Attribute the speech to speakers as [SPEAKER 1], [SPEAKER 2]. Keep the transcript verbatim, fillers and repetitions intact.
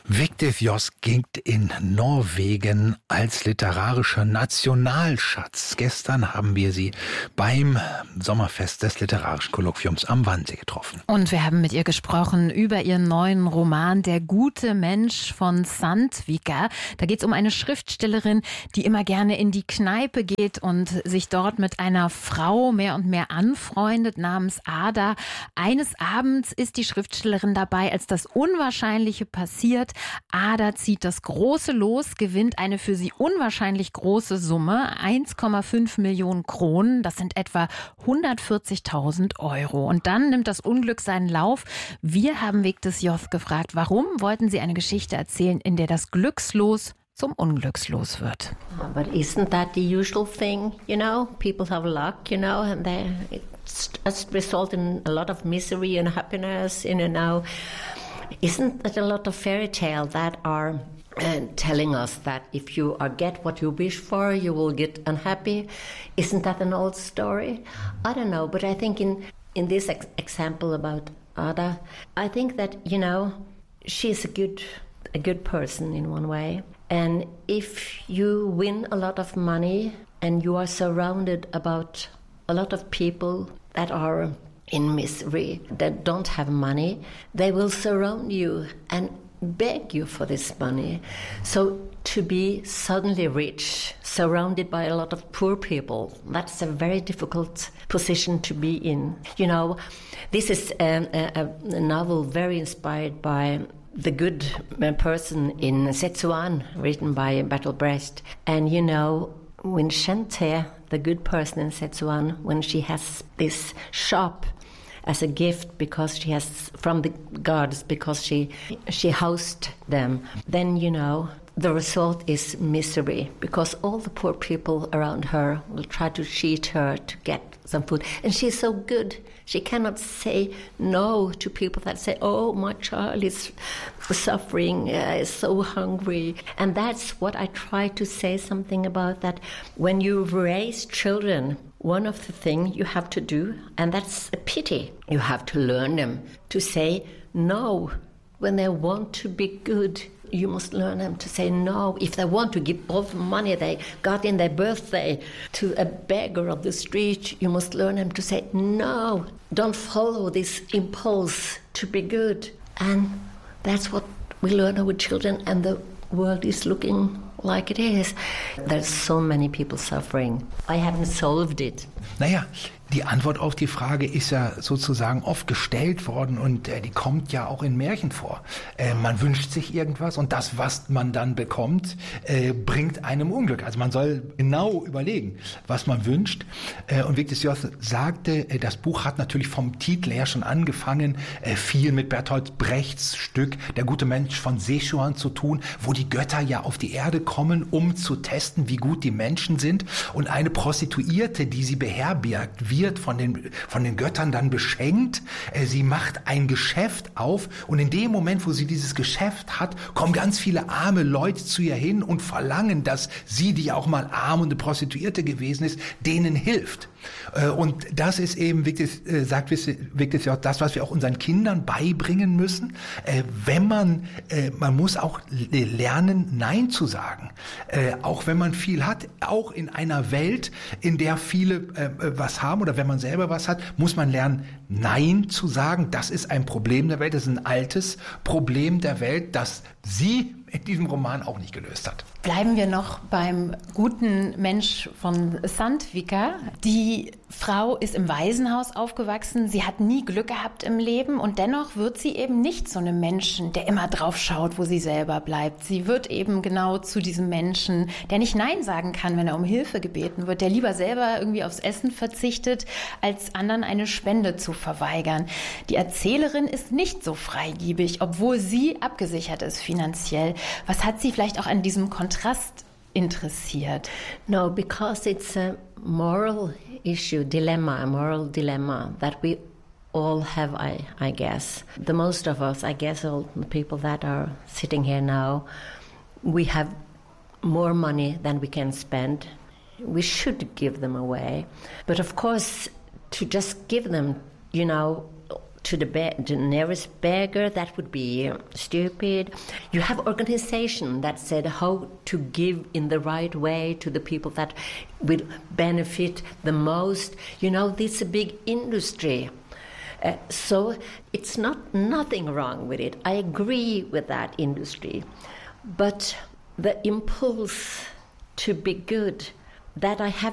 [SPEAKER 1] Vigdis Hjorth gilt in Norwegen als literarischer Nationalschatz. Gestern haben wir sie beim Sommerfest des Literarischen Kolloquiums am Wannsee getroffen.
[SPEAKER 2] Und wir haben mit ihr gesprochen über ihren neuen Roman Der gute Mensch von Sandvika. Da geht es um eine Schriftstellerin, die immer gerne in die Kneipe geht und sich dort mit einer Frau mehr und mehr anfreundet namens Ada. Eines Abends ist die Schriftstellerin dabei, als das Unwahrscheinliche passiert. Ada zieht das große Los, gewinnt eine für sie unwahrscheinlich große Summe, eins Komma fünf Millionen Kronen, das sind etwa hundertvierzigtausend Euro. Und dann nimmt das Unglück seinen Lauf. Wir haben Vigdis Hjorth gefragt, warum wollten sie eine Geschichte erzählen, in der das Glückslos zum Unglückslos wird.
[SPEAKER 3] But isn't that the usual thing, you know? People have luck, you know, and they, it's, it's result in a lot of misery and happiness, you know. Isn't that a lot of fairy tales that are uh, telling us that if you uh, get what you wish for, you will get unhappy? Isn't that an old story? I don't know, but I think in, in this ex- example about Ada, I think that, you know, she's a good, a good person in one way. And if you win a lot of money and you are surrounded about a lot of people that are in misery, that don't have money, they will surround you and beg you for this money. So to be suddenly rich, surrounded by a lot of poor people, that's a very difficult position to be in. You know, this is um, a, a novel very inspired by The Good Person in Setsuan, written by Bertolt Brecht. And you know, when Shente, the good person in Setsuan, when she has this shop as a gift because she has from the gods, because she she housed them, then you know the result is misery, because all the poor people around her will try to cheat her to get some food. And she's so good, she cannot say no to people that say, oh, my child is suffering, uh, is so hungry. And that's what I try to say something about, that when you raise children, one of the things you have to do, and that's a pity, you have to learn them to say no. When they want to be good, you must learn them to say no. If they want to give all the money they got in their birthday to a beggar of the street, you must learn them to say no. Don't follow this impulse to be good. And that's what we learn with children, and the world is looking like it is. There's so many people suffering. I haven't solved it.
[SPEAKER 1] Naja, die Antwort auf die Frage ist ja sozusagen oft gestellt worden und äh, die kommt ja auch in Märchen vor. Äh, man wünscht sich irgendwas und das, was man dann bekommt, äh, bringt einem Unglück. Also man soll genau überlegen, was man wünscht. Äh, und Vigdis Hjorth sagte, äh, das Buch hat natürlich vom Titel her schon angefangen, äh, viel mit Bertolt Brechts Stück Der gute Mensch von Sechuan zu tun, wo die Götter ja auf die Erde kommen, um zu testen, wie gut die Menschen sind. Und eine Prostituierte, die sie beherbergt, wird von den, von den Göttern dann beschenkt. Sie macht ein Geschäft auf und in dem Moment, wo sie dieses Geschäft hat, kommen ganz viele arme Leute zu ihr hin und verlangen, dass sie, die ja auch mal arm und eine Prostituierte gewesen ist, denen hilft. Und das ist eben, Vigdis, sagt Vigdis Hjorth, das, was wir auch unseren Kindern beibringen müssen. Wenn man, man muss auch lernen, Nein zu sagen. Auch wenn man viel hat, auch in einer Welt, in der viele was haben, oder wenn man selber was hat, muss man lernen, Nein zu sagen. Das ist ein Problem der Welt, das ist ein altes Problem der Welt, das sie in diesem Roman auch nicht gelöst hat.
[SPEAKER 2] Bleiben wir noch beim guten Mensch von Sandvika. Die Frau ist im Waisenhaus aufgewachsen. Sie hat nie Glück gehabt im Leben und dennoch wird sie eben nicht zu einem Menschen, der immer drauf schaut, wo sie selber bleibt. Sie wird eben genau zu diesem Menschen, der nicht Nein sagen kann, wenn er um Hilfe gebeten wird, der lieber selber irgendwie aufs Essen verzichtet, als anderen eine Spende zu verweigern. Die Erzählerin ist nicht so freigebig, obwohl sie abgesichert ist finanziell. Was hat Sie vielleicht auch an diesem Kontrast interessiert?
[SPEAKER 3] No, because it's a moral issue, dilemma, a moral dilemma that we all have, I, I guess. The most of us, I guess all the people that are sitting here now, we have more money than we can spend. We should give them away. But of course, to just give them, you know, to the, be- the nearest beggar, that would be stupid. You have organization that said how to give in the right way to the people that will benefit the most. You know, this is a big industry. Uh, so it's not nothing wrong with it. I agree with that industry. But the impulse to be good, that I have